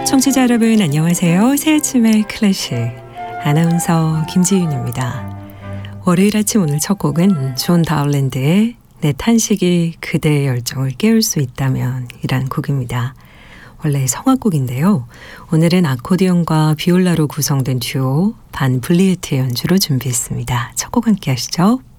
청취자 여러분 안녕하세요. 새 아침의 클래식 아나운서 김지윤입니다. 월요일 아침 오늘 첫 곡은 존 다울랜드의 내 탄식이 그대의 열정을 깨울 수 있다면 이란 곡입니다. 원래 성악곡인데요. 오늘은 아코디언과 비올라로 구성된 듀오 반 블리에트의 연주로 준비했습니다. 첫 곡 함께 하시죠.